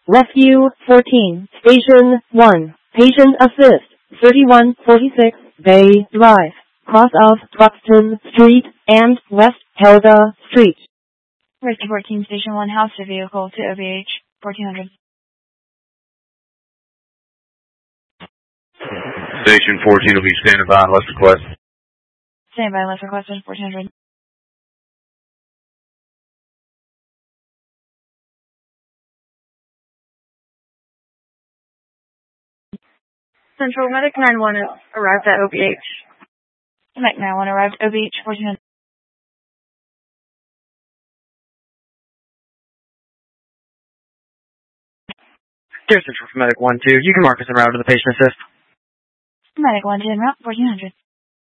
Rescue 14, Station 1, Patient Assist, 3146 Bay Drive, cross of Buxton Street and West Helga Street. Rescue 14, Station 1, house the vehicle to OVH 1400. Station 14 will be standing by unless requested. Stand by unless requested 1400. Central Medic 9-1 arrived at OVH. Medic 9-1 arrived at OVH 1400. Dear Central from Medic 1-2, you can mark us en route to the patient assist. Medic 1-2 en route 1400.